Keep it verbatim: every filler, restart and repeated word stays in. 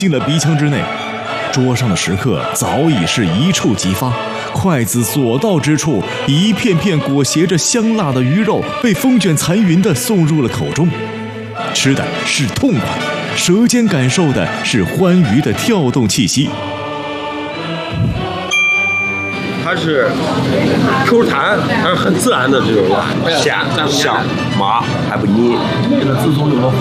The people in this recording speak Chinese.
进了鼻腔之内。桌上的食客早已是一触即发，筷子所到之处，一片片裹挟着香辣的鱼肉被风卷残云地送入了口中。吃的是痛快，舌尖感受的是欢愉的跳动气息。 它是 Q 弹，它是很自然的这种辣，咸香麻还不腻。 自从有了